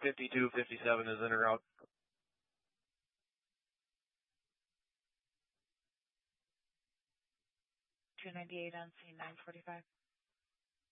52, 57 is in or out. $298 on C945.